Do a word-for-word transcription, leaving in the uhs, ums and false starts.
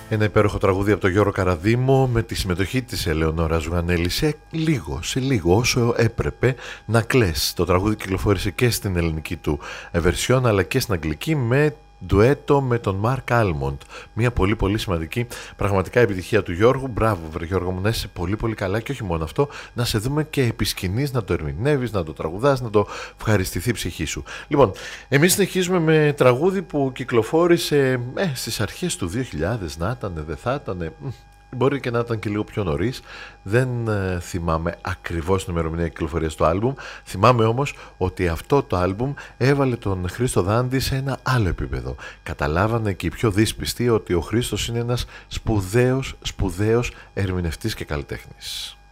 Ένα υπέροχο τραγούδι από τον Γιώργο Καραδίμο με τη συμμετοχή της Ελεονόρα Ζουγανέλη σε λίγο, σε λίγο όσο έπρεπε να κλαις. Το τραγούδι κυκλοφόρησε και στην ελληνική του version αλλά και στην αγγλική με ντουέτο με τον Μαρκ Άλμοντ. Μια πολύ πολύ σημαντική πραγματικά επιτυχία του Γιώργου. Μπράβο βρε Γιώργο μου, να είσαι πολύ πολύ καλά και όχι μόνο αυτό, να σε δούμε και επί σκηνής, να το ερμηνεύεις, να το τραγουδάς, να το ευχαριστηθεί η ψυχή σου. Λοιπόν, εμείς συνεχίζουμε με τραγούδι που κυκλοφόρησε ε, στις αρχές του δύο χιλιάδες, να ήταν, δεν θα ήταν. Μπορεί και να ήταν και λίγο πιο νωρίς. Δεν ε, θυμάμαι ακριβώς την ημερομηνία κυκλοφορίας του άλμπουμ. Θυμάμαι όμως ότι αυτό το άλμπουμ έβαλε τον Χρήστο Δάντη σε ένα άλλο επίπεδο. Καταλάβανε και οι πιο δύσπιστοι ότι ο Χρήστος είναι ένας σπουδαίος, σπουδαίος ερμηνευτής και καλλιτέχνης.